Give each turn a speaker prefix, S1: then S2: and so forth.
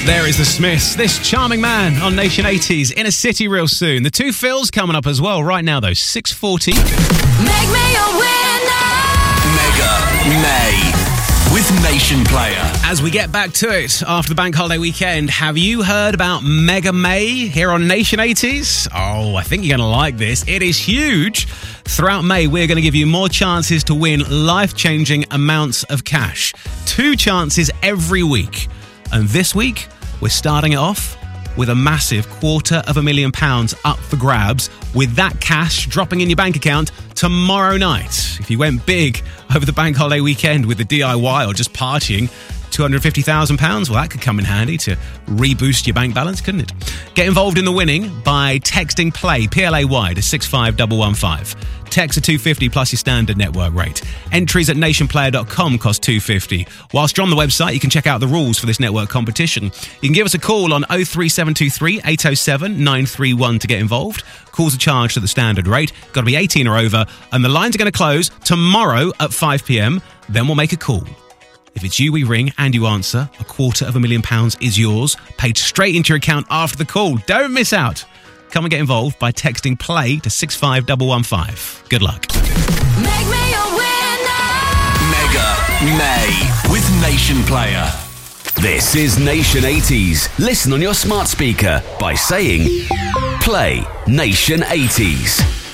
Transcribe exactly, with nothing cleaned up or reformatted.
S1: There is the Smiths, this charming man on Nation eighties, in a city real soon. The two Phils coming up as well. Right now, though, six forty.
S2: Make me a winner!
S3: Mega May with Nation Player.
S1: As we get back to it after the bank holiday weekend, have you heard about Mega May here on Nation eighties? Oh, I think you're going to like this. It is huge. Throughout May, we're going to give you more chances to win life-changing amounts of cash. Two chances every week. And this week, we're starting it off with a massive quarter of a million pounds up for grabs, with that cash dropping in your bank account tomorrow night. If you went big over the bank holiday weekend with the D I Y or just partying, two hundred fifty thousand pounds, well, that could come in handy to reboost your bank balance, couldn't it? Get involved in the winning by texting PLAY, P L A Y, to six five one one five. Text are two hundred fifty plus your standard network rate. Entries at nation player dot com cost two hundred fifty. Whilst you're on the website, you can check out the rules for this network competition. You can give us a call on oh three seven two three, eight oh seven, nine three one to get involved. Calls are charged at the standard rate. Got to be eighteen or over. And the lines are going to close tomorrow at five p.m. Then we'll make a call. If it's you we ring and you answer, a quarter of a million pounds is yours, paid straight into your account after the call. Don't miss out. Come and get involved by texting PLAY to six five one one five. Good luck.
S2: Make me a winner!
S3: Mega May with Nation Player. This is Nation eighties. Listen on your smart speaker by saying Play Nation eighties.